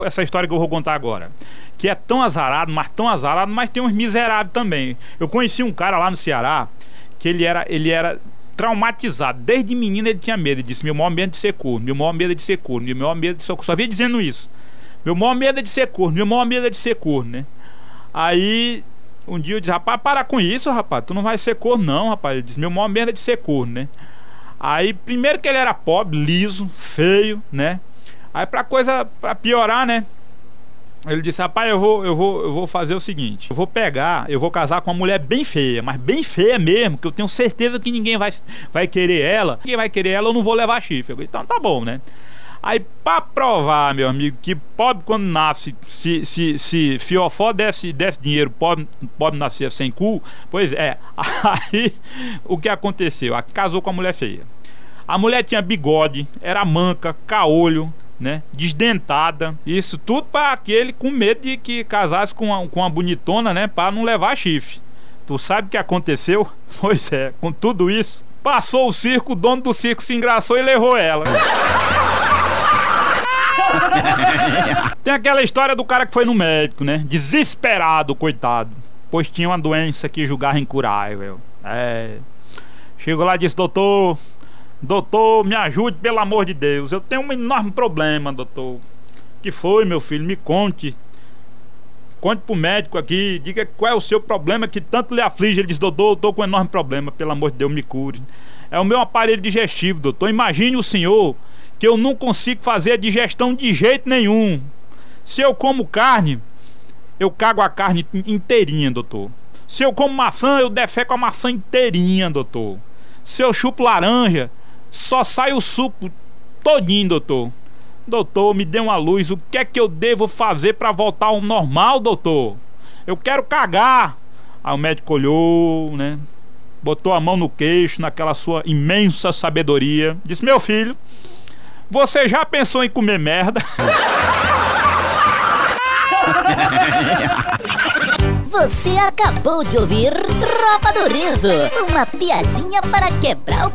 Essa história que eu vou contar agora, que é tão azarado, mas tem uns miseráveis também. Eu conheci um cara lá no Ceará, que ele era traumatizado. Desde menino ele tinha medo. Ele disse: meu maior medo é de ser corno, meu maior medo é de ser corno, meu maior medo é de ser corno. Só via dizendo isso. Meu maior medo é de ser corno, meu maior medo é de ser corno, né? Aí um dia eu disse: rapaz, para com isso, rapaz, tu não vai ser corno não, rapaz. Ele disse: meu maior medo é de ser corno, né? Aí primeiro que ele era pobre, liso, feio, né? Aí pra piorar, né? Ele disse: rapaz, eu vou fazer o seguinte, eu vou casar com uma mulher bem feia, mas bem feia mesmo, que eu tenho certeza que ninguém vai querer ela. Ninguém vai querer ela, eu não vou levar chifre. Eu disse: então tá bom, né? Aí pra provar, meu amigo, que pobre quando nasce, se fiofó desse dinheiro, pobre nascia sem cu. Pois é, aí o que aconteceu? Casou com a mulher feia. A mulher tinha bigode, era manca, caolho, né, desdentada. Isso tudo para aquele com medo de que casasse com uma bonitona, né, para não levar chifre. Tu sabe o que aconteceu? Pois é, com tudo isso, passou o circo, o dono do circo se engraçou e levou ela. Tem aquela história do cara que foi no médico, né, desesperado, coitado, pois tinha uma doença que julgava incurável. Chegou lá e disse: Doutor, me ajude, pelo amor de Deus. Eu tenho um enorme problema, doutor. Que foi, meu filho? Me conte. Conte pro médico aqui. Diga qual é o seu problema que tanto lhe aflige. Ele disse: doutor, eu tô com um enorme problema. Pelo amor de Deus, me cure. É o meu aparelho digestivo, doutor. Imagine o senhor que eu não consigo fazer a digestão de jeito nenhum. Se eu como carne, eu cago a carne inteirinha, doutor. Se eu como maçã, eu defeco a maçã inteirinha, doutor. Se eu chupo laranja, só sai o suco todinho, doutor. Doutor, me dê uma luz. O que é que eu devo fazer para voltar ao normal, doutor? Eu quero cagar. Aí o médico olhou, né, botou a mão no queixo, naquela sua imensa sabedoria, disse: meu filho, você já pensou em comer merda? Você acabou de ouvir Tropa do Riso, uma piadinha para quebrar o